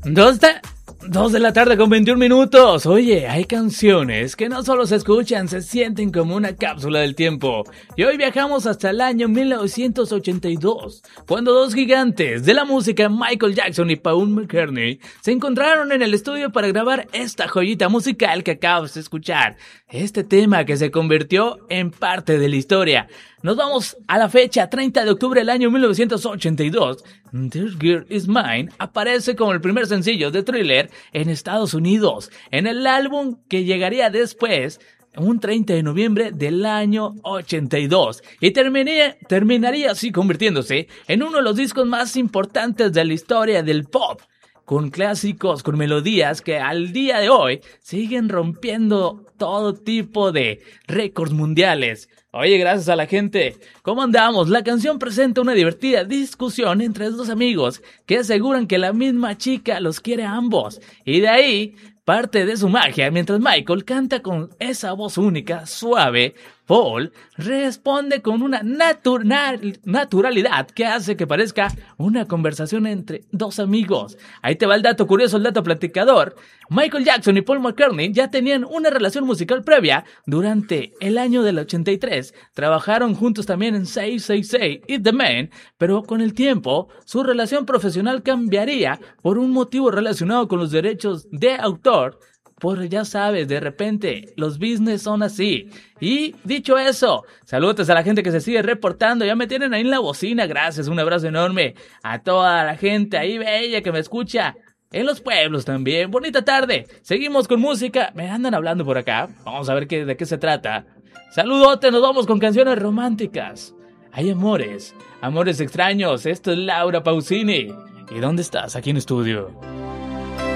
Dos de, 2 de la tarde con 21 minutos. Oye, hay canciones que no solo se escuchan, se sienten como una cápsula del tiempo. Y hoy viajamos hasta el año 1982, cuando dos gigantes de la música, Michael Jackson y Paul McCartney, se encontraron en el estudio para grabar esta joyita musical que acabas de escuchar. Este tema que se convirtió en parte de la historia. Nos vamos a la fecha 30 de octubre del año 1982. This Girl Is Mine aparece como el primer sencillo de Thriller en Estados Unidos, en el álbum que llegaría después, un 30 de noviembre del año 82, y terminaría así convirtiéndose en uno de los discos más importantes de la historia del pop, con clásicos, con melodías que al día de hoy siguen rompiendo todo tipo de récords mundiales. Oye, gracias a la gente. ¿Cómo andamos? La canción presenta una divertida discusión entre dos amigos que aseguran que la misma chica los quiere a ambos, y de ahí parte de su magia. Mientras Michael canta con esa voz única, suave, Paul responde con una naturalidad que hace que parezca una conversación entre dos amigos. Ahí te va el dato curioso, el dato platicador. Michael Jackson y Paul McCartney ya tenían una relación musical previa. Durante el año del 83 trabajaron juntos también en 666 y The Man, pero con el tiempo su relación profesional cambiaría por un motivo relacionado con los derechos de autor. Pues ya sabes, de repente los business son así. Y dicho eso, saludos a la gente que se sigue reportando. Ya me tienen ahí en la bocina, gracias, un abrazo enorme a toda la gente ahí bella que me escucha en los pueblos también. Bonita tarde, seguimos con música. Me andan hablando por acá, vamos a ver de qué se trata. Saludote, nos vamos con canciones románticas. Hay amores extraños. Esto es Laura Pausini. ¿Y dónde estás? Aquí en estudio.